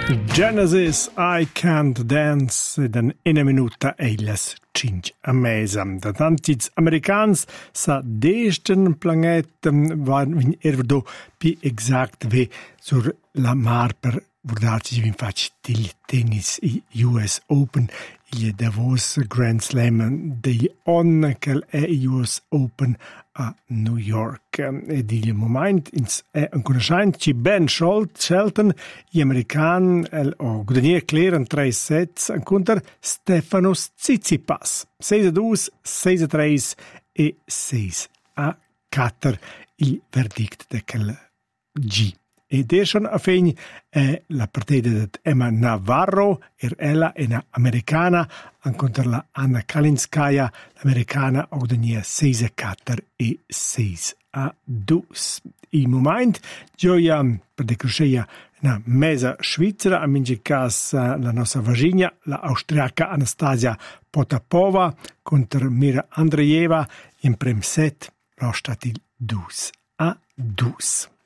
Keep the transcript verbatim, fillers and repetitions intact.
Genesis, I Can't Dance, ed in una minuta eilas cinque a mesa. Da tanti americans sa desten planet van erdo pi exact ve sur la mar per vordarci vi fac til tennis i U S Open il Davos Grand Slam de on quel è U S Open a New York. Ed il moment ins è un conoscente ci Ben Shelton, gli americani o guadagnier clear tre sets contro Stefanos Tsitsipas. sei a due, sei a tre e sei a quattro il verdict de quel G. Ed è schon a fine è la partita di Emma Navarro, er ella è una americana, contro la Anna Kalinskaya, l'americana, o guadagnia sei a quattro e sei a due. Il moment, gioia per decresceia una mesa svizzera, a mince cas la nostra Virginia, la austriaca Anastasia Potapova, contro Mira Andreeva, in prem set, lo statil due a due.